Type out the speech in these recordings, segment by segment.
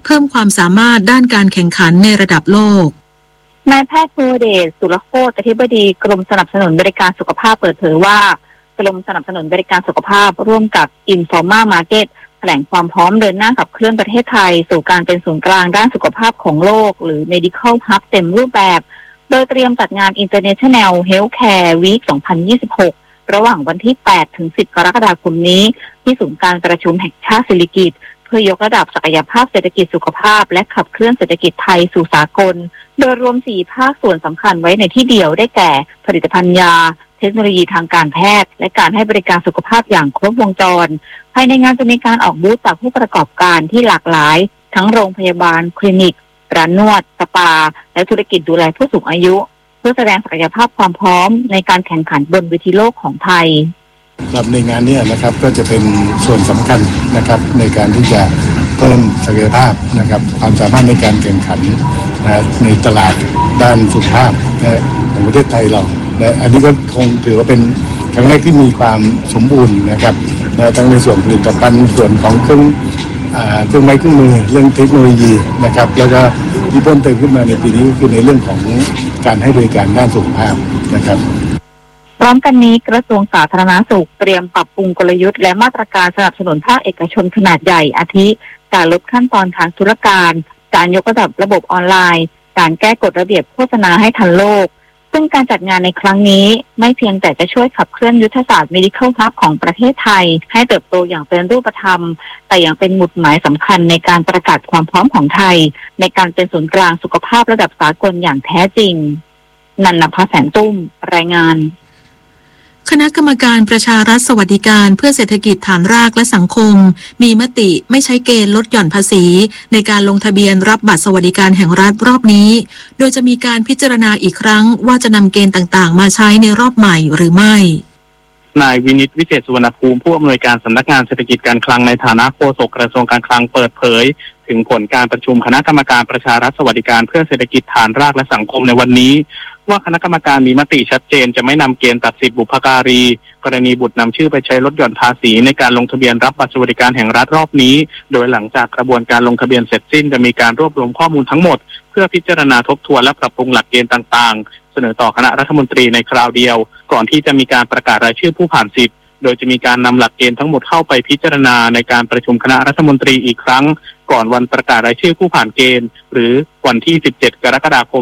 พิ่มความสามารถด้านการแข่งขันในระดับโลกนายแพทย์ภูเดช สุรโคตรอธิบดีกรมสนับสนุนบริการสุขภาพเปิดเผยว่ากรมสนับสนุนบริการสุขภาพร่วมกับ Informa Market แถลงความพร้อมเดินหน้าขับเคลื่อนประเทศไทยสู่การเป็นศูนย์กลางด้านสุขภาพของโลกหรือ Medical Hub เต็มรูปแบบโดยเตรียมจัดงาน International Healthcare Week 2026 ระหว่างวันที่ 8 ถึง 10 กรกฎาคมนี้ที่ศูนย์การประชุมแห่งชาติสิริกิติ์เพื่อยกระดับศักยภาพเศรษฐกิจสุขภาพและขับเคลื่อนเศรษฐกิจไทยสู่สากลโดยรวม 4 ภาคส่วนสำคัญไว้ในที่เดียวได้แก่ผลิตภัณฑ์ยาเทคโนโลยีทางการแพทย์และการให้บริการสุขภาพอย่างครบวงจรภายในงานจะมีการออกบูธจากผู้ประกอบการที่หลากหลายทั้งโรงพยาบาลคลินิกร้านนวดสปาและธุรกิจดูแลผู้สูงอายุเพื่อแสดงศักยภาพความพร้อมในการแข่งขันบนเวทีโลกของไทยสำหรับในงานนี้นะครับก็จะเป็นส่วนสำคัญนะครับในการที่จะเพิ่มศักยภาพนะครับความสามารถในการแข่งขันในตลาดด้านสุขภาพของประเทศไทยเราและอันนี้ก็คงถือว่าเป็นครั้งแรกที่มีความสมบูรณ์นะครับทั้งในส่วนผลิตภัณฑ์ส่วนของเครื่องไม้เครื่องมือเรื่องเทคโนโลยีนะครับแล้วก็ที่เพิ่มเติมขึ้นมาในปีนี้ก็คือในเรื่องของการให้บริการด้านสุขภาพนะครับพร้อมกันนี้กระทรวงสาธารณสุขเตรียมปรับปรุงกลยุทธ์และมาตรการสนับสนุนภาคเอกชนขนาดใหญ่อาทิการลดขั้นตอนทางธุรการการยกระดับระบบออนไลน์การแก้กฎระเบียบโฆษณาให้ทันโลกซึ่งการจัดงานในครั้งนี้ไม่เพียงแต่จะช่วยขับเคลื่อนยุทธศาสตร์ Medical Hub ของประเทศไทยให้เติบโตอย่างเป็นรูปธรรมแต่ยังเป็นหมุดหมายสำคัญในการประกาศความพร้อมของไทยในการเป็นศูนย์กลางสุขภาพระดับสากลอย่างแท้จริงนันนภาแสนตุ้มรายงานคณะกรรมการประชารัฐสวัสดิการเพื่อเศรษฐกิจฐานรากและสังคมมีมติไม่ใช้เกณฑ์ลดหย่อนภาษีในการลงทะเบียนรับบัตรสวัสดิการแห่งรัฐรอบนี้โดยจะมีการพิจารณาอีกครั้งว่าจะนำเกณฑ์ต่างๆมาใช้ในรอบใหม่หรือไม่นายวินิตวิเศษสุวรรณภูมิผู้อำนวยการสำนักงานเศรษฐกิจการคลังในฐานะโฆษกกระทรวงการคลังเปิดเผยถึงผลการประชุมคณะกรรมการประชารัฐสวัสดิการเพื่อเศรษฐกิจฐานรากและสังคมในวันนี้ว่าคณะกรรมการมีมติชัดเจนจะไม่นำเกณฑ์ตัดสิทธิบุพการีกรณีบุตรนำชื่อไปใช้ลดหย่อนภาษีในการลงทะเบียนรับบัตรสวัสดิการแห่งรัฐรอบนี้โดยหลังจากกระบวนการลงทะเบียนเสร็จสิ้นจะมีการรวบรวมข้อมูลทั้งหมดเพื่อพิจารณาทบทวนและปรับปรุงหลักเกณฑ์ต่างๆเสนอต่อคณะรัฐมนตรีในคราวเดียวก่อนที่จะมีการประกาศรายชื่อผู้ผ่านสิทธิ์โดยจะมีการนำหลักเกณฑ์ทั้งหมดเข้าไปพิจารณาในการประชุมคณะรัฐมนตรีอีกครั้งก่อนวันประกาศรายชื่อผู้ผ่านเกณฑ์หรือวันที่ 17 กรกฎาคม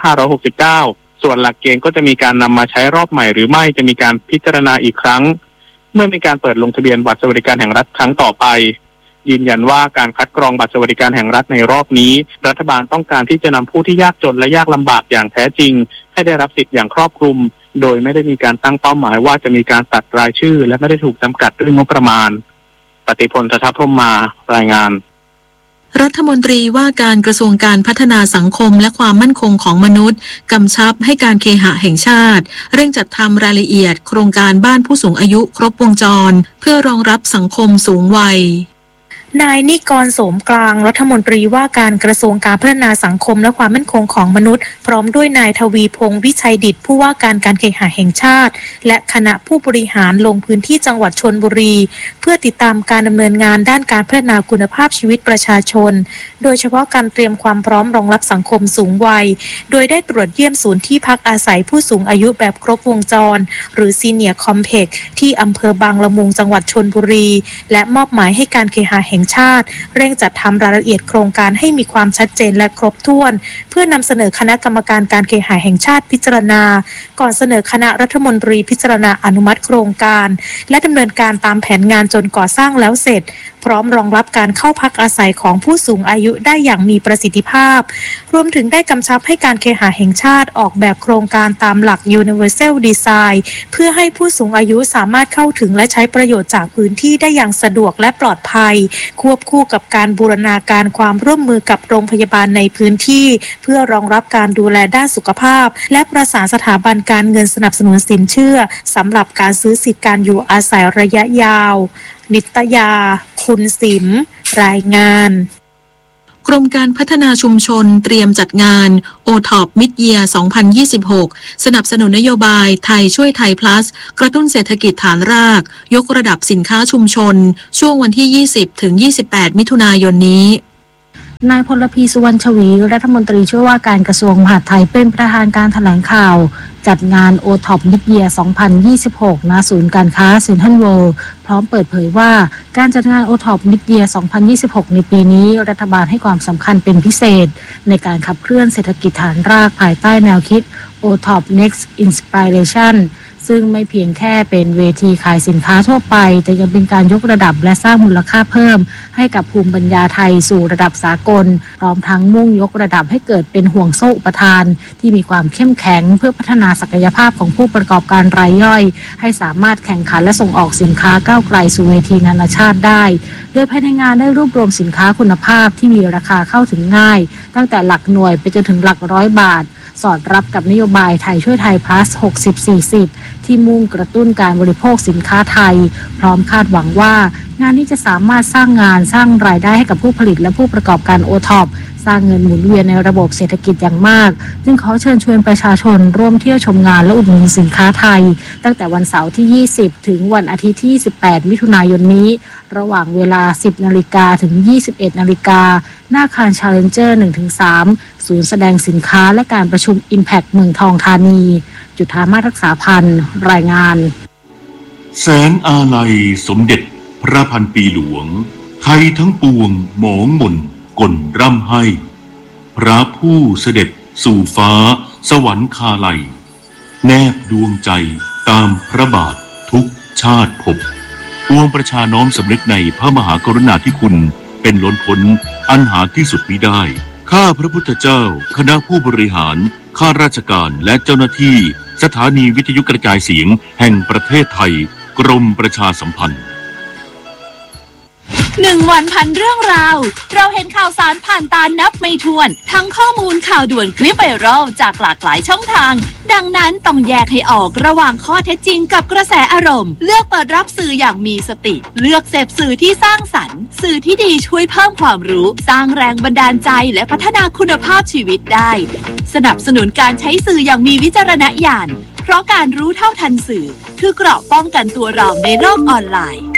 2569 ส่วนหลักเกณฑ์ก็จะมีการนำมาใช้รอบใหม่หรือไม่จะมีการพิจารณาอีกครั้งเมื่อมีการเปิดลงทะเบียนบัตรสวัสดิการแห่งรัฐครั้งต่อไปยืนยันว่าการคัดกรองบัตรสวัสดิการแห่งรัฐในรอบนี้รัฐบาลต้องการที่จะนำผู้ที่ยากจนและยากลำบากอย่างแท้จริงให้ได้รับสิทธิ์อย่างครอบคลุมโดยไม่ได้มีการตั้งเป้าหมายว่าจะมีการตัดรายชื่อและไม่ได้ถูกจำกัดด้วยงบประมาณปฏิพล ทัพพรหมมารายงานรัฐมนตรีว่าการกระทรวงการพัฒนาสังคมและความมั่นคงของมนุษย์กำชับให้การเคหะแห่งชาติเร่งจัดทำรายละเอียดโครงการบ้านผู้สูงอายุครบวงจรเพื่อรองรับสังคมสูงวัยนายนิกรโสมกลางรัฐมนตรีว่าการกระทรวงการพัฒนาสังคมและความมั่นคงของมนุษย์พร้อมด้วยนายทวีพงษ์วิชัยดิษฐ์ผู้ว่าการการเคหะแห่งชาติและคณะผู้บริหารลงพื้นที่จังหวัดชลบุรีเพื่อติดตามการดำเนินงานด้านการพัฒนาคุณภาพชีวิตประชาชนโดยเฉพาะการเตรียมความพร้อมรองรับสังคมสูงวัยโดยได้ตรวจเยี่ยมศูนย์ที่พักอาศัยผู้สูงอายุแบบครบวงจรหรือซีเนียร์คอมเพล็กซ์ที่อำเภอบางละมุงจังหวัดชลบุรีและมอบหมายให้การเคหะแห่งชาติเร่งจัดทำรายละเอียดโครงการให้มีความชัดเจนและครบถ้วนเพื่อนำเสนอคณะกรรมการการเคหะแห่งชาติพิจารณาก่อนเสนอคณะรัฐมนตรีพิจารณาอนุมัติโครงการและดำเนินการตามแผนงานจนก่อสร้างแล้วเสร็จพร้อมรองรับการเข้าพักอาศัยของผู้สูงอายุได้อย่างมีประสิทธิภาพรวมถึงได้กำชับให้การเคหะแห่งชาติออกแบบโครงการตามหลัก Universal Design เพื่อให้ผู้สูงอายุสามารถเข้าถึงและใช้ประโยชน์จากพื้นที่ได้อย่างสะดวกและปลอดภัยควบคู่กับการบูรณาการความร่วมมือกับโรงพยาบาลในพื้นที่เพื่อรองรับการดูแลด้านสุขภาพและประสานสถาบันการเงินสนับสนุนสินเชื่อสำหรับการซื้อสิทธิการอยู่อาศัยระยะยาวนิตยาคุณสิมรายงานกรมการพัฒนาชุมชนเตรียมจัดงาน OTOP Mid-Year 2026 สนับสนุนนโยบายไทยช่วยไทย plus กระตุ้นเศรษฐกิจฐานรากยกระดับสินค้าชุมชนช่วงวันที่ 20-28 มิถุนายนนี้นายพลพีสุวรรณชวีรัฐมนตรีช่วยว่าการกระทรวงมหาดไทยเป็นประธานการแถลงข่าวจัดงาน OTOP Mid Year 2026 ณ ศูนย์การค้าเซ็นทรัลเวิลด์พร้อมเปิดเผยว่าการจัดงาน OTOP Mid Year 2026 ในปีนี้รัฐบาลให้ความสำคัญเป็นพิเศษในการขับเคลื่อนเศรษฐกิจฐานรากภายใต้แนวคิด OTOP Next Inspirationซึ่งไม่เพียงแค่เป็นเวทีขายสินค้าทั่วไปแต่ยังเป็นการยกระดับและสร้างมูลค่าเพิ่มให้กับภูมิปัญญาไทยสู่ระดับสากลพร้อมทั้งมุ่งยกระดับให้เกิดเป็นห่วงโซ่อุปทานที่มีความเข้มแข็งเพื่อพัฒนาศักยภาพของผู้ประกอบการรายย่อยให้สามารถแข่งขันและส่งออกสินค้าก้าวไกลสู่เวทีนานาชาติได้โดยภายในงานได้รวบรวมสินค้าคุณภาพที่มีราคาเข้าถึงง่ายตั้งแต่หลักหน่วยไปจนถึงหลักร้อยบาทสอดรับกับนโยบายไทยช่วยไทย plus 60-40 ที่มุ่งกระตุ้นการบริโภคสินค้าไทยพร้อมคาดหวังว่างานนี้จะสามารถสร้างงานสร้างรายได้ให้กับผู้ผลิตและผู้ประกอบการโอท็อปสร้างเงินหมุนเวียนในระบบเศรษฐกิจอย่างมากจึงขอเชิญชวนประชาชนร่วมเที่ยวชมงานและอุดหนุนสินค้าไทยตั้งแต่วันเสาร์ที่ 20 ถึงวันอาทิตย์ที่ 28 มิถุนายนนี้ระหว่างเวลา 10 นาฬิกาถึง 21 นาฬิกาหน้าอาคาร Challenger 1-3 ศูนย์แสดงสินค้าและการประชุม Impact เมืองทองธานีจุฑามาศรักษาพันธ์รายงานแสงอาลัยสมเด็จพระพันปีหลวงไทยทั้งปวงหมองหม่นก่นร่ำให้พระผู้เสด็จสู่ฟ้าสวรรคาลัยแนบดวงใจตามพระบาททุกชาติภพปวงประชาน้อมสำนึกในพระมหากรุณาธิคุณเป็นล้นพ้นอันหาที่สุดมิได้ข้าพระพุทธเจ้าคณะผู้บริหารข้าราชการและเจ้าหน้าที่สถานีวิทยุกระจายเสียงแห่งประเทศไทยกรมประชาสัมพันธ์ 1 วันพันเรื่องราวเราเห็นข่าวสารผ่านตานับไม่ถ้วนทั้งข้อมูลข่าวด่วนคลิปไวรัลจากหลากหลายช่องทางดังนั้นต้องแยกให้ออกระหว่างข้อเท็จจริงกับกระแสอารมณ์เลือกเปิดรับสื่ออย่างมีสติเลือกเสพสื่อที่สร้างสรรค์สื่อที่ดีช่วยเพิ่มความรู้สร้างแรงบันดาลใจและพัฒนาคุณภาพชีวิตได้สนับสนุนการใช้สื่ออย่างมีวิจารณญาณเพราะการรู้เท่าทันสื่อคือเกราะป้องกันตัวเราในโลกออนไลน์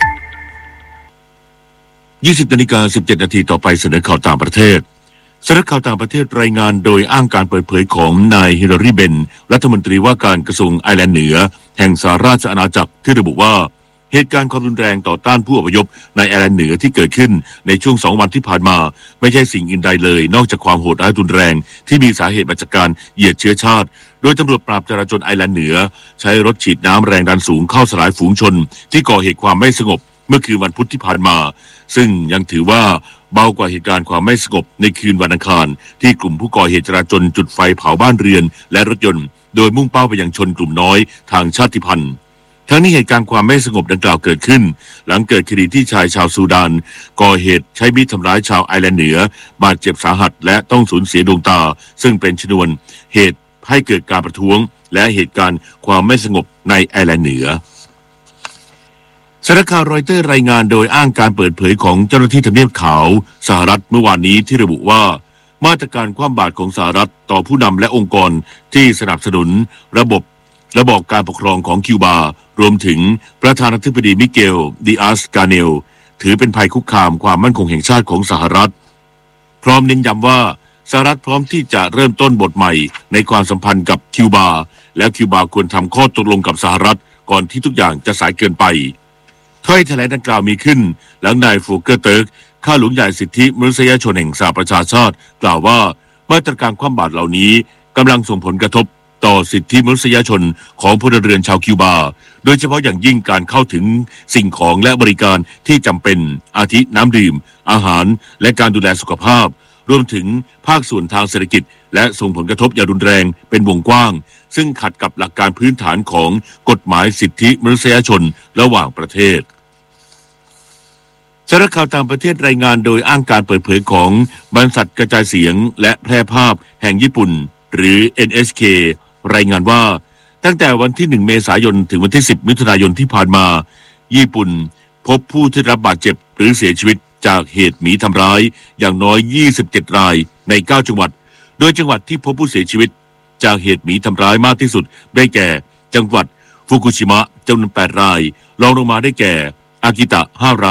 20:17 นาทีต่อไปเสนอข่าวต่างประเทศสำนักข่าวต่างประเทศรายงานโดยอ้างการเปิดเผยของนายฮิลลารีเบนรัฐมนตรีว่าการกระทรวงไอร์แลนด์เหนือแห่งสหราชอาณาจักรที่ระบุว่าเหตุการณ์ความรุนแรงต่อต้านผู้อพยพในไอร์แลนด์เหนือที่เกิดขึ้นในช่วง2 วันที่ผ่านมาไม่ใช่สิ่งอื่นใดเลยนอกจากความโหดร้ายรุนแรงที่มีสาเหตุมาจากการเหยียดเชื้อชาติโดยตำรวจปราบจราจรไอร์แลนด์เหนือใช้รถฉีดน้ำแรงดันสูงเข้าสลายฝูงชนที่ก่อเหตุความไม่สงบเมื่อคืนวันพุธที่ผ่านมาซึ่งยังถือว่าเบากว่าเหตุการณ์ความไม่สงบในคืนวันอังคารที่กลุ่มผู้ก่อเหตุจราจรจุดไฟเผาบ้านเรือนและรถยนต์โดยมุ่งเป้าไปยังชนกลุ่มน้อยทางชาติพันธุ์ทั้งนี้เหตุการณ์ความไม่สงบดังกล่าวเกิดขึ้นหลังเกิดคดีที่ชายชาวซูดานก่อเหตุใช้มีดทำร้ายชาวไอร์แลนด์เหนือบาดเจ็บสาหัสและต้องสูญเสียดวงตาซึ่งเป็นชนวนเหตุให้เกิดการประท้วงและเหตุการณ์ความไม่สงบในไอร์แลนด์เหนือสำนักข่าวรอยเตอร์รายงานโดยอ้างการเปิดเผยของเจ้าหน้าที่ทำเนียบขาวสหรัฐเมื่อวานนี้ที่ระบุว่ามาตรการคว่ำบาตรของสหรัฐต่อผู้นำและองค์กรที่สนับสนุนระบอบการปกครองของคิวบารวมถึงประธานาธิบดีมิเกลดิอาสกาเนลถือเป็นภัยคุกคามความมั่นคงแห่งชาติของสหรัฐพร้อมเน้นย้ำว่าสหรัฐพร้อมที่จะเริ่มต้นบทใหม่ในความสัมพันธ์กับคิวบาและคิวบาควรทำข้อตกลงกับสหรัฐก่อนที่ทุกอย่างจะสายเกินไปถ้อยแถลงดังกล่าวมีขึ้นหลังนายโฟเกอร์เติร์กข้าหลวงใหญ่สิทธิมนุษยชนแห่งสหประชาชาติกล่าวว่ามาตรการคว่ำบาตรเหล่านี้กำลังส่งผลกระทบต่อสิทธิมนุษยชนของพลเรือนชาวคิวบาโดยเฉพาะอย่างยิ่งการเข้าถึงสิ่งของและบริการที่จำเป็นอาทิน้ำดื่มอาหารและการดูแลสุขภาพรวมถึงภาคส่วนทางเศรษฐกิจและส่งผลกระทบอย่างรุนแรงเป็นวงกว้างซึ่งขัดกับหลักการพื้นฐานของกฎหมายสิทธิมนุษยชนระหว่างประเทศสำนักข่าวต่างประเทศรายงานโดยอ้างการเปิดเผยของบริษัทกระจายเสียงและแพร่ภาพแห่งญี่ปุ่นหรือ NHK รายงานว่าตั้งแต่วันที่1 เมษายนถึงวันที่10 มิถุนายนที่ผ่านมาญี่ปุ่นพบผู้ที่รับบาดเจ็บหรือเสียชีวิตจากเหตุหมีทำร้ายอย่างน้อย27 รายใน9 จังหวัดโดยจังหวัดที่พบผู้เสียชีวิตจากเหตุหมีทำร้ายมากที่สุดได้แก่จังหวัดฟุกุชิมะจำนวน8 รายรองลงมาได้แก่อากิตะ5 ราย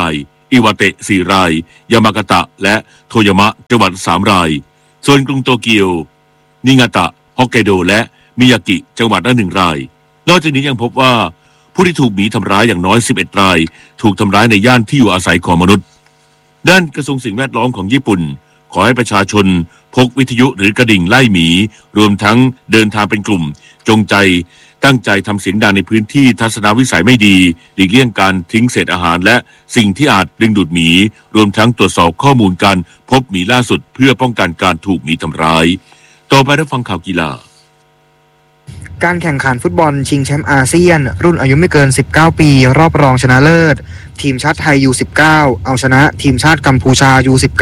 อิวาเตะ4รายยามากาตะและโทยามะจังหวัด3รายส่วนกรุงโตเกียวนิงาตะฮอกไกโดและมิยากิจังหวัดละ1รายนอกจากนี้ยังพบว่าผู้ที่ถูกหมีทำร้ายอย่างน้อย11รายถูกทำร้ายในย่านที่อยู่อาศัยของมนุษย์ด้านกระทรวงสิ่งแวดล้อมของญี่ปุ่นขอให้ประชาชนพกวิทยุหรือกระดิ่งไล่หมีรวมทั้งเดินทางเป็นกลุ่มจงใจตั้งใจทำเสียงดังในพื้นที่ทัศนวิสัยไม่ดีหลีกเลี่ยงการทิ้งเศษอาหารและสิ่งที่อาจดึงดูดหมีรวมทั้งตรวจสอบข้อมูลการพบหมีล่าสุดเพื่อป้องกันการถูกหมีทำร้ายต่อไปรับฟังข่าวกีฬาการแข่งขันฟุตบอลชิงแชมป์อาเซียนรุ่นอายุไม่เกิน19ปีรอบรองชนะเลิศทีมชาติไทย U19 เอาชนะทีมชาติกัมพูชา U19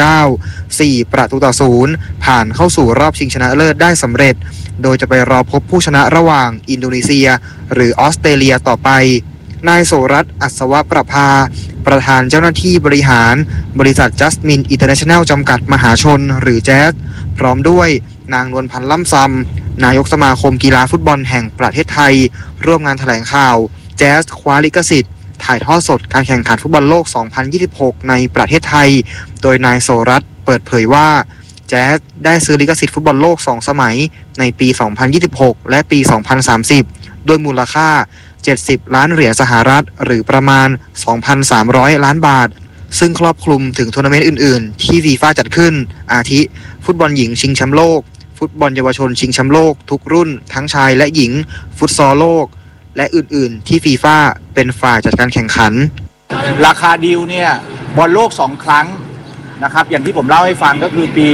4-0ผ่านเข้าสู่รอบชิงชนะเลิศได้สำเร็จโดยจะไปรอพบผู้ชนะระหว่างอินโดนีเซียหรือออสเตรเลียต่อไปนายโสรัตน์อัศวประภาประธานเจ้าหน้าที่บริหารบริษัทจัสมินอินเตอร์เนชั่นแนลจำกัดมหาชนหรือแจ๊สพร้อมด้วยนางนวลพันธ์ล่ำซำนายกสมาคมกีฬาฟุตบอลแห่งประเทศไทยร่วมงานแถลงข่าวแจ๊สคว้าลิขสิทธิ์ถ่ายทอดสดการแข่งขันฟุตบอลโลก 2026 ในประเทศไทยโดยนายโสรัตน์เปิดเผยว่าแจ๊สได้ซื้อลิขสิทธิ์ฟุตบอลโลก2สมัยในปี 2026 และปี 2030 ด้วยมูลค่า70 ล้านเหรียญสหรัฐหรือประมาณ 2,300 ล้านบาทซึ่งครอบคลุมถึงทัวร์นาเมนต์อื่นๆที่ฟีฟ่าจัดขึ้นอาทิฟุตบอลหญิงชิงแชมป์โลกฟุตบอลเยาวชนชิงแชมป์โลกทุกรุ่นทั้งชายและหญิงฟุตซอลโลกและอื่นๆที่ฟีฟ่าเป็นฝ่ายจัดการแข่งขันราคาดีลเนี่ยบอลโลก2ครั้งนะครับอย่างที่ผมเล่าให้ฟังก็คือปี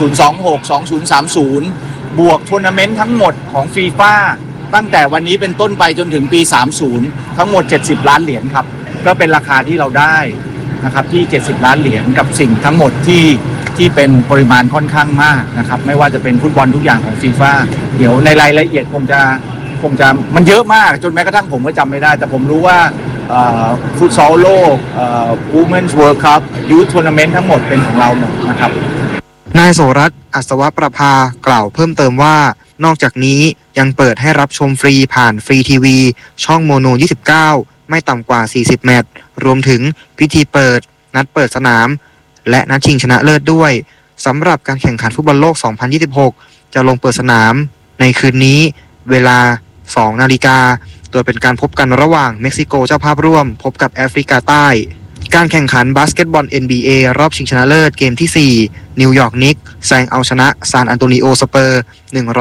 2026 2030 บวกทัวร์นาเมนต์ทั้งหมดของฟีฟ่าตั้งแต่วันนี้เป็นต้นไปจนถึงปี 30 ทั้งหมด70 ล้านเหรียญครับก็เป็นราคาที่เราได้นะครับที่70 ล้านเหรียญกับสิ่งทั้งหมดที่เป็นปริมาณค่อนข้างมากนะครับไม่ว่าจะเป็นฟุตบอลทุกอย่างของฟีฟ่าเดี๋ยวในรายละเอียดคงจะมันเยอะมากจนแม้กระทั่งผมก็จำไม่ได้แต่ผมรู้ว่าฟุตซอลโลกWomen's World Cup Youth Tournament ทั้งหมดเป็นของเราหมดนะครับนายโสรัตน์อัศวประภากล่าวเพิ่มเติมว่านอกจากนี้ยังเปิดให้รับชมฟรีผ่านฟรีทีวีช่องโมโน29ไม่ต่ำกว่า40แมตช์รวมถึงพิธีเปิดนัดเปิดสนามและนัดชิงชนะเลิศด้วยสำหรับการแข่งขันฟุตบอลโลก 2026 จะลงเปิดสนามในคืนนี้เวลา 2 นาฬิกาโดยเป็นการพบกันระหว่างเม็กซิโกเจ้าภาพร่วมพบกับแอฟริกาใต้การแข่งขันบาสเกตบอล NBA รอบชิงชนะเลิศเกมที่4นิวยอร์กนิกส์แซงเอาชนะซานอันโตนิโอสเปอร์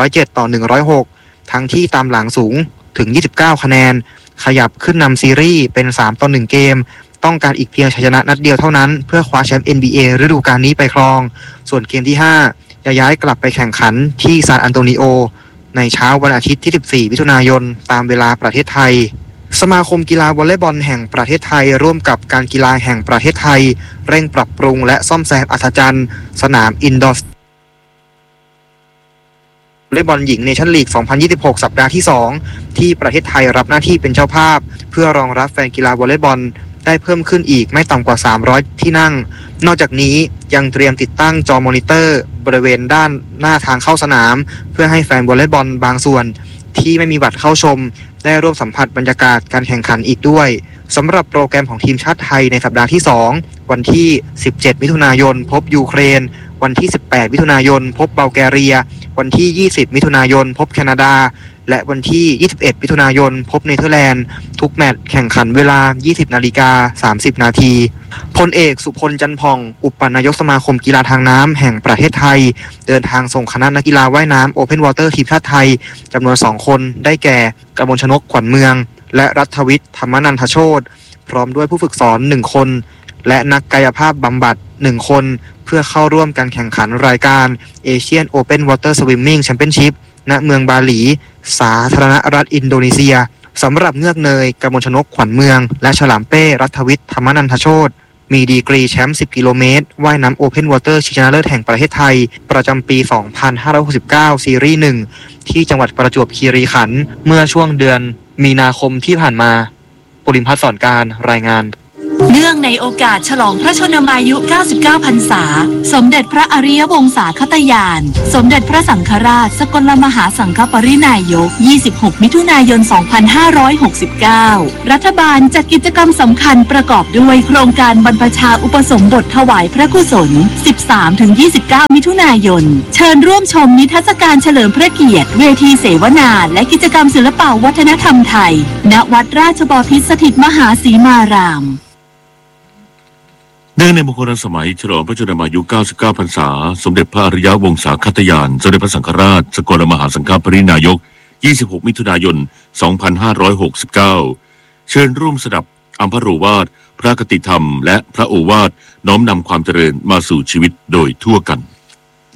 107-106ทั้งที่ตามหลังสูงถึง29คะแนนขยับขึ้นนำซีรีส์เป็น3-1เกมต้องการอีกเพียงชัยชนะนัดเดียวเท่านั้นเพื่อคว้าแชมป์ NBA ฤดูกาลนี้ไปครองส่วนเกมที่5จะย้ายกลับไปแข่งขันที่ซานอันโตนิโอในเช้าวันอาทิตย์ที่14มิถุนายนตามเวลาประเทศไทยสมาคมกีฬาวอลเลย์บอลแห่งประเทศไทยร่วมกับการกีฬาแห่งประเทศไทยเร่งปรับปรุงและซ่อมแซมอัศจรรย์สนามอินดอร์วอลเลย์บอลหญิงเนชั่นลีก 2026 สัปดาห์ที่ 2 ที่ประเทศไทยรับหน้าที่เป็นเจ้าภาพเพื่อรองรับแฟนกีฬาวอลเลย์บอลได้เพิ่มขึ้นอีกไม่ต่ำกว่า300ที่นั่งนอกจากนี้ยังเตรียมติดตั้งจอมอนิเตอร์บริเวณด้านหน้าทางเข้าสนามเพื่อให้แฟนวอลเลย์บอลบางส่วนที่ไม่มีบัตรเข้าชมได้ร่วมสัมผัสบรรยากาศการแข่งขันอีกด้วยสำหรับโปรแกรมของทีมชาติไทยในสัปดาห์ที่ 2 วันที่ 17 มิถุนายนพบยูเครนวันที่ 18 มิถุนายนพบบัลแกเรียวันที่ 20 มิถุนายนพบแคนาดาและวันที่ 21 มิถุนายนพบเนเธอร์แลนด์ทุกแมตช์แข่งขันเวลา 20:30 น.พลเอกสุพลจันทร์ผ่องอุปนายกสมาคมกีฬาทางน้ำแห่งประเทศไทยเดินทางส่งคณะนักกีฬาว่ายน้ำโอเพนวอเตอร์ทีมชาติไทยจำนวน2คนได้แก่กมลชนกขวัญเมืองและรัฐวิทย์ธรรมนันทโชติพร้อมด้วยผู้ฝึกสอน1คนและนักกายภาพบำบัด1คนเพื่อเข้าร่วมการแข่งขันรายการ Asian Open Water Swimming Championship ณเมืองบาหลีสาธารณรัฐอินโดนีเซียสำหรับเงือกเนยกมลชนกขวัญเมืองและฉลามเป้รัฐวิทย์ธรรมนันทโชติมีดีกรีแชมป์10กิโลเมตรว่ายน้ำโอเพนวอเตอร์ชิงชนะเลิศแห่งประเทศไทยประจำปี 2569 ซีรีส์ 1 ที่จังหวัดประจวบคีรีขันธ์เมื่อช่วงเดือนมีนาคมที่ผ่านมาปุริมพัฒน์สอนการรายงานเนื่องในโอกาสฉลองพระชนมายุ 99 พรรษา สมเด็จพระอริยวงศาคตยาน สมเด็จพระสังฆราชสกลมหาสังฆปรินายก 26 มิถุนายน 2569 รัฐบาลจัดกิจกรรมสำคัญประกอบด้วยโครงการบรรพชาอุปสมบทถวายพระกุศล 13-29 มิถุนายน เชิญร่วมชมนิทรรศการเฉลิมพระเกียรติเวทีเสวนาและกิจกรรมศิลปวัฒนธรรมไทย ณ วัดราชบพิตรสถิตมหาสีมารามเนื่องในมงคลสมัยฉลองพระชนมายุ 99 พรรษา สมเด็จพระอริยวงศาคตยาน สมเด็จพระสังฆราชสกลมหาสังฆปรินายก 26 มิถุนายน 2569 เชิญร่วมสดับอัมพโรวาท พระคติธรรมและพระโอวาทน้อมนำความเจริญมาสู่ชีวิตโดยทั่วกัน